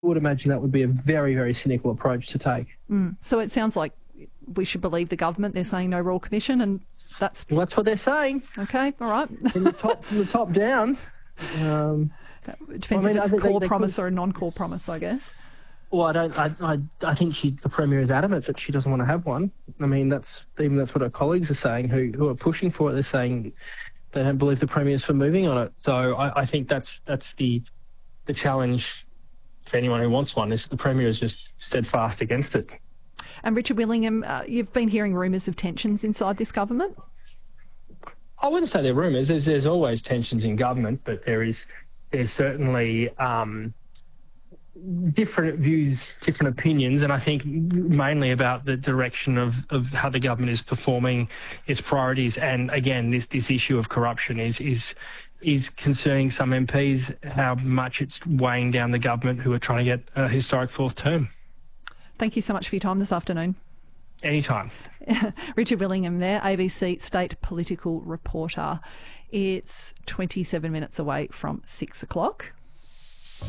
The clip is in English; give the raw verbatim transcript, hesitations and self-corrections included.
would imagine that would be a very, very cynical approach to take. Mm. So it sounds like we should believe the government. They're saying no Royal Commission, and that's... Well, that's what they're saying. Okay, all right. From the top, from the top down. Um, it depends I mean, if it's I a core they, they promise could... or a non-core promise, I guess. Well, I don't. I, I, I think she, the Premier is adamant that she doesn't want to have one. I mean, that's even that's what her colleagues are saying, who who are pushing for it. They're saying they don't believe the Premier is for moving on it. So I, I think that's that's the the challenge for anyone who wants one, is the Premier is just steadfast against it. And Richard Willingham, uh, you've been hearing rumours of tensions inside this government? I wouldn't say they're rumours. There's, there's always tensions in government, but there is there's certainly um, different views, different opinions, and I think mainly about the direction of, of how the government is performing its priorities. And again, this, this issue of corruption is is is concerning some M Ps, how much it's weighing down the government who are trying to get a historic fourth term. Thank you so much for your time this afternoon. Anytime. Richard Willingham there, A B C state political reporter. It's twenty-seven minutes away from six o'clock.